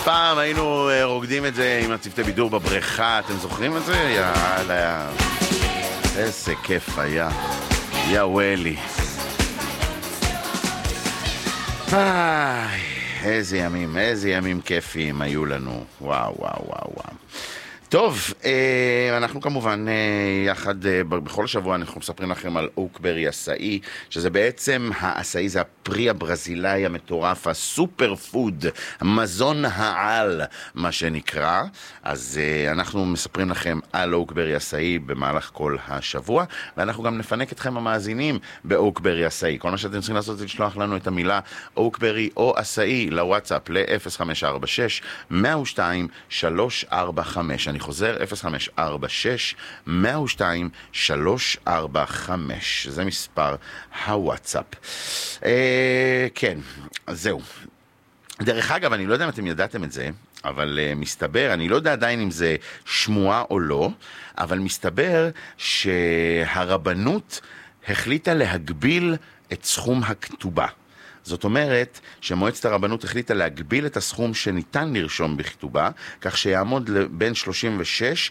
פעם היינו רוקדים את זה עם הצוותי בידור בבריכה, אתם זוכרים את זה? יאללה, איזה כיף היה. יא ווילי. איזה ימים כיפיים היו לנו. וואו. טוב, אנחנו כמובן יחד, בכל שבוע אנחנו מספרים לכם על אוקברי עשאי, שזה בעצם העשאי, זה הפרי הברזילאי המטורף, הסופר פוד, מזון העל, מה שנקרא. אז אנחנו מספרים לכם על אוקברי עשאי במהלך כל השבוע, ואנחנו גם נפנק אתכם המאזינים באוקברי עשאי. כל מה שאתם צריכים לעשות זה לשלוח לנו את המילה אוקברי או עשאי לוואטסאפ ל-0546-102-345. אני חוזר, 0546-102-345. זה מספר הוואטסאפ. כן, זהו. דרך אגב, אני לא יודע אם אתם ידעתם את זה, אבל מסתבר, אני לא יודע עדיין אם זה שמועה או לא, אבל מסתבר שהרבנות החליטה להגביל את סכום הכתובה. זאת אומרת שמועצת הרבנות החליטה להגביל את הסכום שניתן לרשום בכתובה, כך שיעמוד בין 36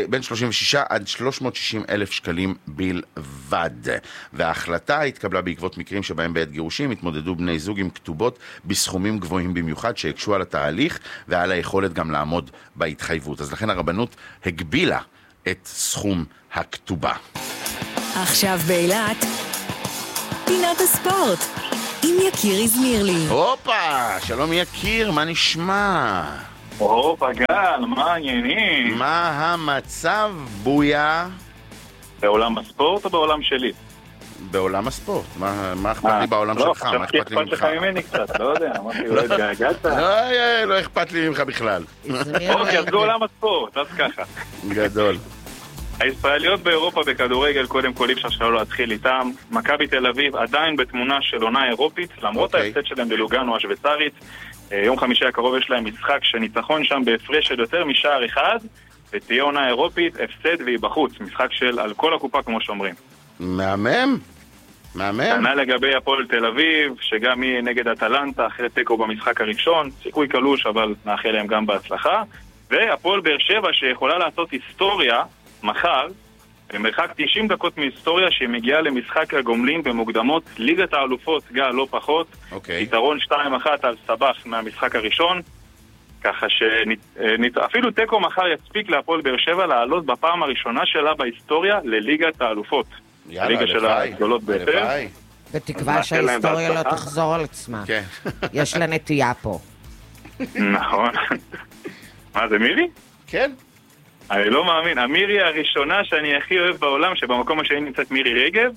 עד 360 אלף שקלים בלבד. וההחלטה התקבלה בעקבות מקרים שבהם בעת גירושים התמודדו בני זוג עם כתובות בסכומים גבוהים במיוחד שהקשו על התהליך ועל היכולת גם לעמוד בהתחייבות. אז לכן הרבנות הגבילה את סכום הכתובה. עכשיו באילת, פינת הספורט. עם יקיר הזמירלי. הופה, שלום יקיר, מה נשמע? הופה גל, מה העניינים? מה המצב, בויה? בעולם הספורט או בעולם שלי? בעולם הספורט, מה אכפת לי בעולם שלך? מה אכפת לי ממך? לא, אכפת לך ממני קצת, לא יודע, אמרתי, לא התגעגעת? לא אכפת לי ממך בכלל. אוקיי, אז בעולם הספורט, אז ככה. גדול. הישראליות באירופה בכדורגל, קודם כל אי אפשר שלא להתחיל איתם. מכבי תל אביב עדיין בתמונה של עונה אירופית, למרות ההפסד שלהם בלוגאנו השוויצרית. יום חמישי הקרוב יש להם משחק שניצחון שם בהפרש של יותר משער אחד, ותהיה עונה אירופית, הפסד והיא בחוץ. משחק של על כל הקופה כמו שאומרים. מהמם. ענה לגבי הפועל תל אביב, שגם היא נגד אטלנטה אחרי תיקו במשחק הראשון, סיכוי קלוש אבל נאחל להם גם בהצלחה. והפועל באר שבע שיכולה לעשות היסטוריה מחר, במרחק 90 דקות מהיסטוריה שהיא מגיעה למשחק הגומלין במוקדמות ליגת האלופות, גל לא פחות, יתרון 2-1 על סבח מהמשחק הראשון, ככה שאפילו תיקו מחר יספיק להפועל באר שבע לעלות בפעם הראשונה שלה בהיסטוריה לליגת האלופות. הליגה של הגדולות ביותר. בתקווה שההיסטוריה לא תחזור על עצמה. יש לה נטייה פה. נכון. מה זה, מירי? כן. אני לא מאמין, המירי הראשונה שאני הכי אוהב בעולם, שבמקום השני נמצאת מירי רגב,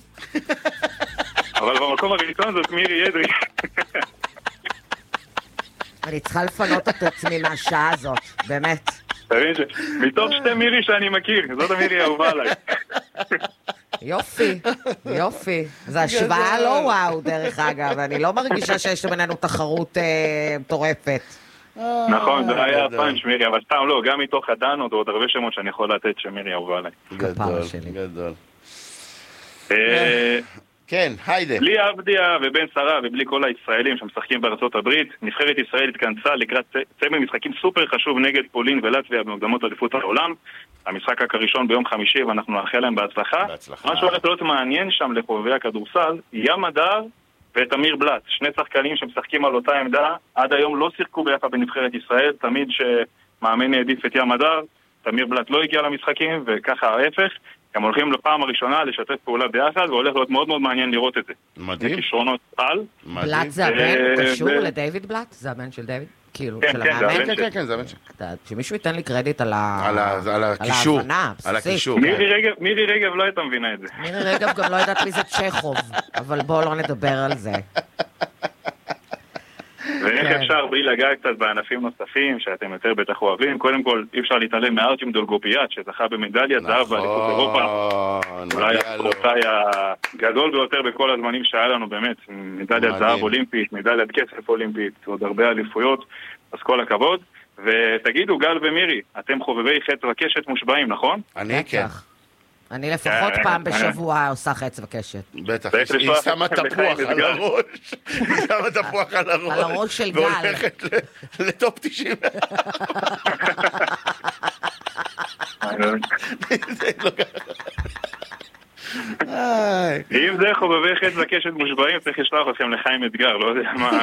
אבל במקום הראשון זאת מירי ידרי. אני צריכה לפנות את עצמי מהשעה הזאת, באמת. תבין מתוך שתי מירי שאני מכיר, זאת המירי האהובה עליי. יופי. זו השוואה לא וואו, דרך אגב, אני לא מרגישה שיש בינינו תחרות מטורפת. נכון, זה היה פאנץ' מירי, אבל סתם לא, גם מתוך הדנות עוד הרבה שמות שאני יכול לתת שמירי אהובה עליי. גדול. כן, היידה. בלי עבדיה ובן שרה ובלי כל הישראלים שמשחקים בארצות הברית, נבחרת ישראל התכנסה לקראת צמד משחקים סופר חשוב נגד פולין ולטביה במוקדמות אליפות העולם. המשחק הראשון ביום חמישי ואנחנו נאחל להם בהצלחה. מה שהולך להיות מעניין שם לחובבי הכדורסל, ים הדר ותמיר בלט, שני שחקנים שמשחקים על אותה עמדה, עד היום לא שיחקו ביחד בנבחרת ישראל, תמיד שמאמן העדיף את ים הדר, תמיר בלט לא הגיע למשחקים, וככה ההפך, הם הולכים לפעם הראשונה לשתף פעולה ביחד, והולך להיות מאוד מאוד מעניין לראות את זה. מדהים. כישרונות על. בלט זה הבן, קשור לדיוויד בלט? זה הבן של דיוויד? כאילו, של המאמן? כן, זה הבן של. שמישהו ייתן לי קרדיט על הקישור. ההבנה הבסיסית. מירי רגב לא הייתה מבינה את זה. מירי רגב גם לא יודעת מי זה צ'כוב, אבל בואו לא נדבר על זה. ואיך אפשר בלי לגעת קצת בענפים נוספים שאתם יותר בטח אוהבים? קודם כל, אי אפשר להתעלם מארטיום דולגופיאט שזכה במדליית זהב באליפות אירופה. אולי הספורטאי הגדול ביותר בכל הזמנים שהיה לנו באמת, מדליית זהב אולימפית, מדליית כסף אולימפית, עוד הרבה אליפויות, אז כל הכבוד. ותגידו, גל ומירי, אתם חובבי חץ וקשת מושבעים, נכון? אני כן. אני לפחות פעם בשבוע עושה חץ וקשת. בטח, היא שמה תפוח על הראש. היא שמה תפוח על הראש. על הראש של גל. והולכת לטופ 90. אם זה חובבי חץ וקשת מושבעים, צריך לשלוח לכם לחיים אתגר, לא יודע מה.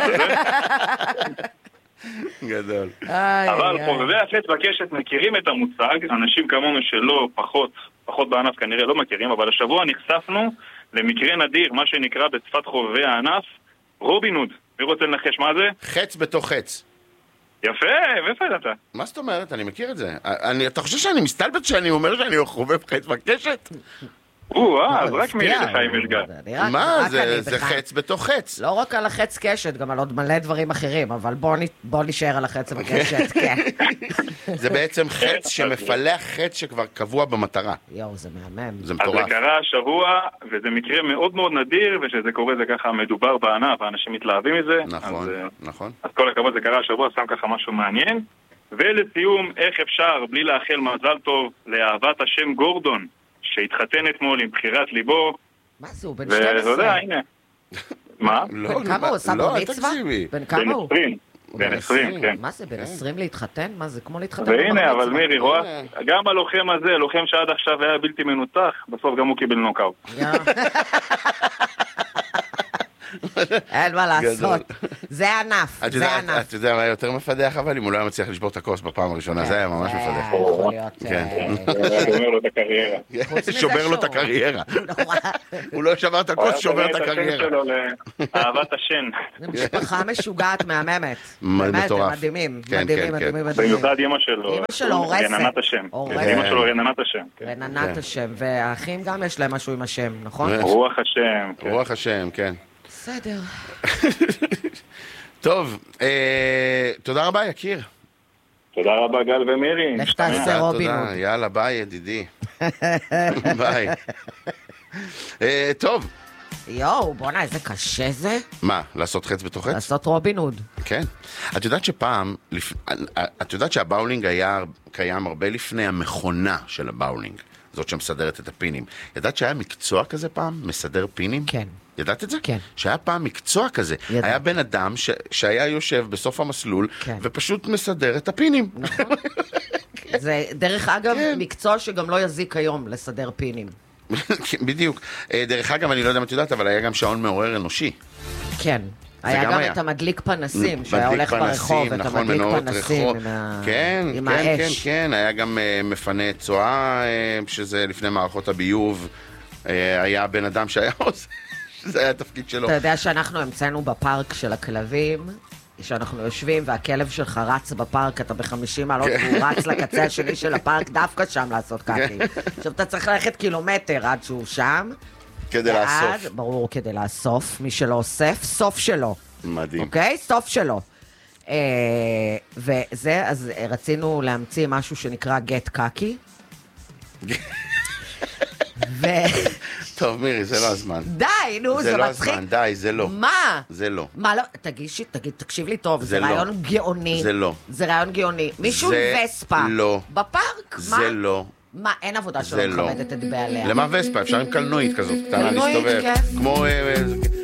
גדול. אבל חובבי החץ וקשת מכירים את המושג, אנשים כמונו שלא, פחות בענף כנראה לא מכירים, אבל השבוע נחשפנו למקרה נדיר, מה שנקרא בשפת חובבי הענף, רובין הוד. מי רוצה לנחש מה זה? חץ בתוך חץ. יפה, איפה אתה? מה זאת אומרת? אני מכיר את זה. אתה חושב שאני מסתלבט שאני אומר שאני חובב חץ וקשת? אז רק מירי לחיים אתגר. מה? זה חץ בתוך חץ. לא רק על החץ קשת, גם על עוד מלא דברים אחרים, אבל בוא נשאר על החץ וקשת, כן. זה בעצם חץ שמפלח חץ שכבר קבוע במטרה. יואו, זה מהמם. זה מטורף. אז זה קרה השבוע, וזה מקרה מאוד מאוד נדיר, ושזה קורה זה ככה מדובר בענף, האנשים מתלהבים מזה. נכון. אז כל הכבוד, זה קרה השבוע, שם ככה משהו מעניין. ולסיום, איך אפשר, בלי לאחל מזל טוב, לאהבת השם גורדון, שהתחתן אתמול עם בחירת ליבו. מה זה, הוא בן 12? ואתה יודע, הנה. מה? בן כמה הוא? עשה בר מצווה? בן כמה הוא? בן 20, כן. מה זה, בן 20 להתחתן? מה זה, כמו להתחתן? והנה, אבל מירי, רואה, גם הלוחם הזה, לוחם שעד עכשיו היה בלתי מנוצח, בסוף גם הוא קיבל נוקאוט. אין מה לעשות. זה ענף, זה ענף. אתה יודע מה יותר מפדח, אבל אם הוא לא היה מצליח לשבור את הכוס בפעם הראשונה, זה היה ממש מפדח. שובר לו את הקריירה. שובר לו את הקריירה. הוא לא שבר את הכוס, שובר את הקריירה. אהבת השן. זו משפחה משוגעת מהממת. מטורף. באמת, מדהימים. מדהימים. במיוחד אמא שלו. אמא שלו הורסת. רננת השם. אמא שלו רננת השם. רננת השם. והאחים גם יש להם משהו עם השם, נכון? רוח השם. רוח השם, כן. בסדר. טוב, תודה רבה, יקיר. תודה רבה, גל ומירי. לך תעשה רובין הוד. יאללה, ביי, ידידי. ביי. טוב. יואו, בוא'נה, איזה קשה זה. מה, לעשות חץ בתוך חץ? לעשות רובין הוד. כן. את יודעת שפעם, את יודעת שהבאולינג היה קיים הרבה לפני המכונה של הבאולינג, זאת שמסדרת את הפינים. ידעת שהיה מקצוע כזה פעם, מסדר פינים? כן. ידעת את זה? כן. שהיה פעם מקצוע כזה. ידע. היה בן אדם שהיה יושב בסוף המסלול, כן. ופשוט מסדר את הפינים. נכון. זה, דרך אגב, מקצוע שגם לא יזיק היום לסדר פינים. בדיוק. דרך אגב, אני לא יודע אם את יודעת, אבל היה גם שעון מעורר אנושי. כן. היה גם את המדליק פנסים, שהיה הולך ברחוב, את המדליק פנסים עם האש. כן, היה גם מפנה צועה, שזה לפני מערכות הביוב, היה בן אדם שהיה עושה, זה היה התפקיד שלו. אתה יודע שאנחנו המצאנו בפארק של הכלבים, שאנחנו יושבים והכלב שלך רץ בפארק, אתה ב50 מעלות, והוא רץ לקצה השני של הפארק, דווקא שם לעשות קקי. עכשיו אתה צריך ללכת קילומטר עד שהוא שם. כדי לאסוף. ברור, כדי לאסוף. מי שלא אוסף, סוף שלו. מדהים. אוקיי? סוף שלו. וזה, אז רצינו להמציא משהו שנקרא גט קקי. טוב, מירי, זה לא הזמן. די, נו, זה מצחיק. זה לא הזמן, די, זה לא. מה? זה לא. מה לא? תקשיב לי טוב, זה רעיון גאוני. זה לא. זה רעיון גאוני. מישהו עם וספה. לא. בפארק? זה לא. מה, אין עבודה שלא מכבדת את בעליה. למה וספה? אפשר עם קלנועית כזאת, קטנה להסתובב. קלנועית, כן. כמו